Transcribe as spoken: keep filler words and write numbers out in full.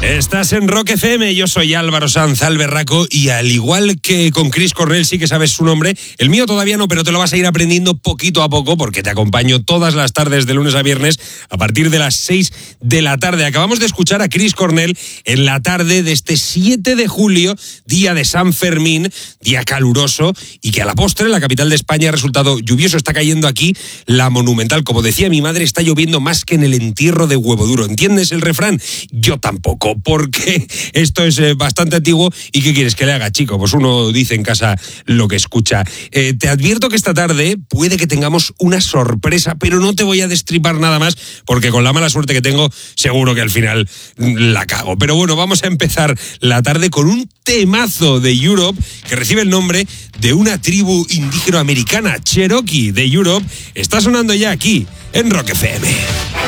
Estás en Rock F M, yo soy Álvaro Sanz Alberraco y al igual que con Chris Cornell sí que sabes su nombre, el mío todavía no, pero te lo vas a ir aprendiendo poquito a poco porque te acompaño todas las tardes de lunes a viernes a partir de las seis de la tarde. Acabamos de escuchar a Chris Cornell en la tarde de este siete de julio, día de San Fermín, día caluroso y que a la postre la capital de España ha resultado lluvioso. Está cayendo aquí la Monumental. Como decía mi madre, está lloviendo más que en el entierro de Huevo Duro. ¿Entiendes el refrán? Yo tampoco, porque esto es eh, bastante antiguo y ¿qué quieres que le haga, chico? Pues uno dice en casa lo que escucha. Eh, te advierto que esta tarde puede que tengamos una sorpresa, pero no te voy a destripar nada más porque con la mala suerte que tengo seguro que al final la cago. Pero bueno, vamos a empezar la tarde con un temazo de Europe que recibe el nombre de una tribu indígena americana, Cherokee de Europe. Está sonando ya aquí en Rock F M.